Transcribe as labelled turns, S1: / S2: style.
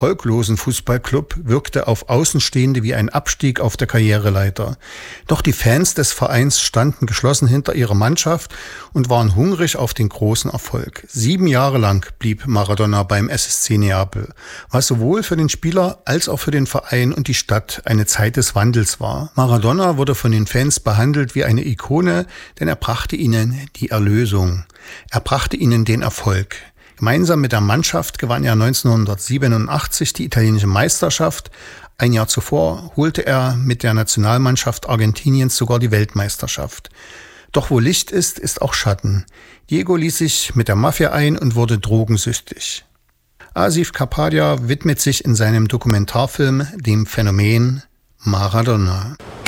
S1: erfolglosen Fußballclub wirkte auf Außenstehende wie ein Abstieg auf der Karriereleiter. Doch die Fans des Vereins standen geschlossen hinter ihrer Mannschaft und waren hungrig auf den großen Erfolg. 7 Jahre lang blieb Maradona beim SSC Neapel, was sowohl für den Spieler als auch für den Verein und die Stadt eine Zeit des Wandels war. Maradona wurde von den Fans behandelt wie eine Ikone, denn er brachte ihnen die Erlösung. Er brachte ihnen den Erfolg. Gemeinsam mit der Mannschaft gewann er 1987 die italienische Meisterschaft. Ein Jahr zuvor holte er mit der Nationalmannschaft Argentiniens sogar die Weltmeisterschaft. Doch wo Licht ist, ist auch Schatten. Diego ließ sich mit der Mafia ein und wurde drogensüchtig. Asif Kapadia widmet sich in seinem Dokumentarfilm dem Phänomen Maradona.